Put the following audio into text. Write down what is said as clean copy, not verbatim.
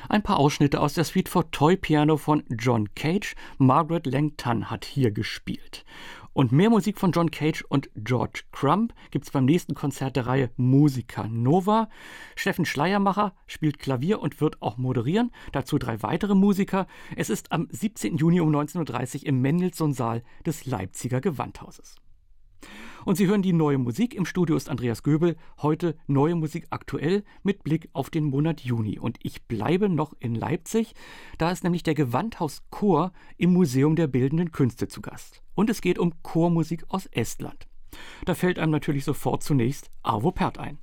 Ein paar Ausschnitte aus der Suite for Toy Piano von John Cage. Margaret Langton hat hier gespielt. Und mehr Musik von John Cage und George Crumb gibt es beim nächsten Konzert der Reihe Musica Nova. Steffen Schleiermacher spielt Klavier und wird auch moderieren. Dazu 3 weitere Musiker. Es ist am 17. Juni um 19:30 Uhr im Mendelssohn-Saal des Leipziger Gewandhauses. Und Sie hören die neue Musik. Im Studio ist Andreas Göbel. Heute neue Musik aktuell mit Blick auf den Monat Juni. Und ich bleibe noch in Leipzig. Da ist nämlich der Gewandhauschor im Museum der Bildenden Künste zu Gast. Und es geht um Chormusik aus Estland. Da fällt einem natürlich sofort zunächst Arvo Pärt ein.